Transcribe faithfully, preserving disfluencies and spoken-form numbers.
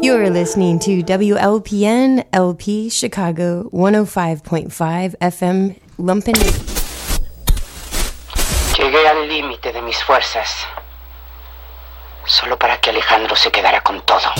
You're listening to W L P N L P Chicago one oh five point five F M Lumpen. Llegué al límite de mis fuerzas, solo para que Alejandro se quedara con todo.